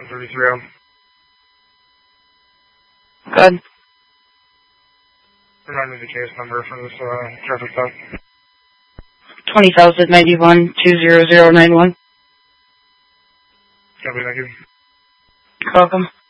133. Good. Remind me the case number for this traffic stop. 20,091 20091. Copy, thank you. Welcome.